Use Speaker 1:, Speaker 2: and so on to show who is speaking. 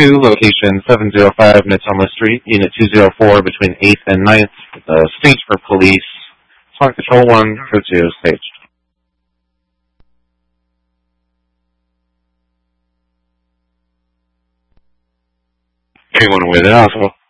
Speaker 1: 2, location 705 Natoma Street, Unit 204 between 8th and 9th. Stage for police. Song Control 1, Code 2, staged. Anyone with it, also.